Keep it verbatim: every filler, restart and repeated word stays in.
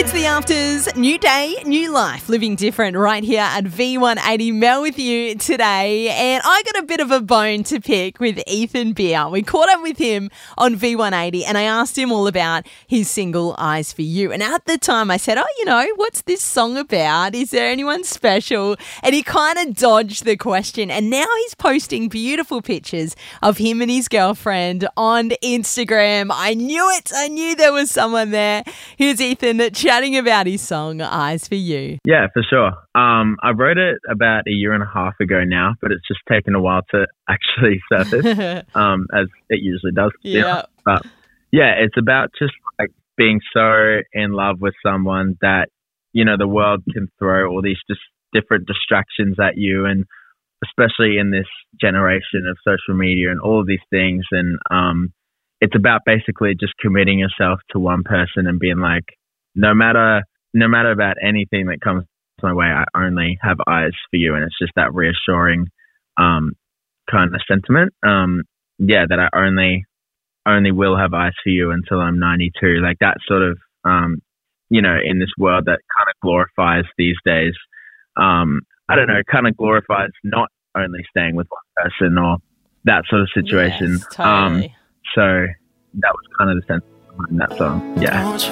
It's the Afters, new day, new life, living different right here at V one eighty. Mel with you today, and I got a bit of a bone to pick with Ethan Beer. We caught up with him on V one eighty and I asked him all about his single Eyes for You. And at the time I said, oh, you know, what's this song about? Is there anyone special? And he kind of dodged the question, and now he's posting beautiful pictures of him and his girlfriend on Instagram. I knew it. I knew there was someone there. Here's Ethan chatting about his song, Eyes for You. Yeah, for sure. Um, I wrote it about a year and a half ago now, but it's just taken a while to actually surface, um, as it usually does. Yeah. But yeah, it's about just like being so in love with someone that, you know, the world can throw all these just different distractions at you, and especially in this generation of social media and all of these things. And um, it's about basically just committing yourself to one person and being like, no matter no matter about anything that comes my way, I only have eyes for you. And it's just that reassuring um, kind of sentiment. Um, yeah, that I only only will have eyes for you until I'm ninety-two. Like that sort of, um, you know, in this world that kind of glorifies these days. Um, I don't know, kind of glorifies not only staying with one person or that sort of situation. Yes, totally. Um, so that was kind of the sense behind that song. Yeah.